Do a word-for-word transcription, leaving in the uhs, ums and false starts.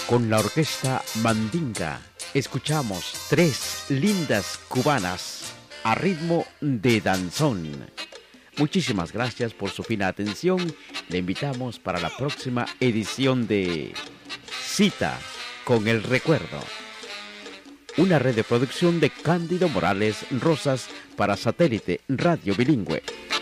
Con la orquesta Mandinga escuchamos tres lindas cubanas a ritmo de danzón. Muchísimas gracias por su fina atención. Le invitamos para la próxima edición de Cita con el Recuerdo. Una red de producción de Cándido Morales Rosas para Satélite Radio Bilingüe.